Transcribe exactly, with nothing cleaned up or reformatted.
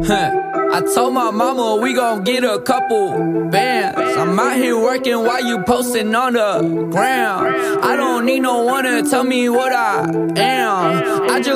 Huh. I told my mama we gon' get a couple bands. I'm out here working while you posting on the ground. I don't need no one to tell me what I am. I just